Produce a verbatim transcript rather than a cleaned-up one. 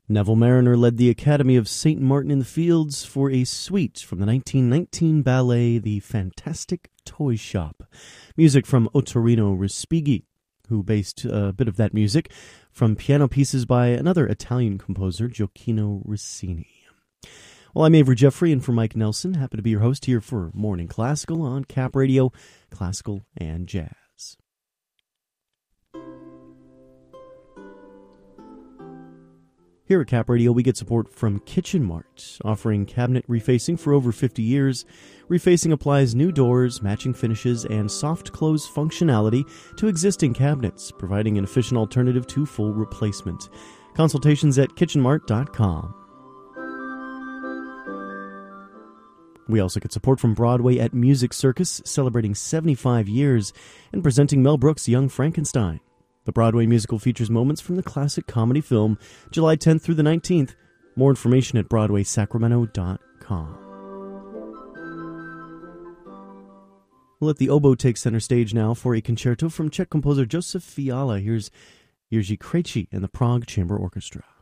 Neville Mariner led the Academy of Saint Martin in the Fields for a suite from the nineteen nineteen ballet The Fantastic Toy Shop. Music from Ottorino Respighi, who based a bit of that music from piano pieces by another Italian composer, Gioacchino Rossini. Well, I'm Avery Jeffrey, and for Mike Nelson, happy to be your host here for Morning Classical on Cap Radio, Classical and Jazz. Here at Cap Radio, we get support from Kitchen Mart, offering cabinet refacing for over fifty years. Refacing applies new doors, matching finishes, and soft close functionality to existing cabinets, providing an efficient alternative to full replacement. Consultations at kitchen mart dot com. We also get support from Broadway at Music Circus, celebrating seventy-five years and presenting Mel Brooks' Young Frankenstein. The Broadway musical features moments from the classic comedy film, July tenth through the nineteenth. More information at broadway sacramento dot com. We'll let the oboe take center stage now for a concerto from Czech composer Josef Fiala. Here's Jiří Krejčí and the Prague Chamber Orchestra.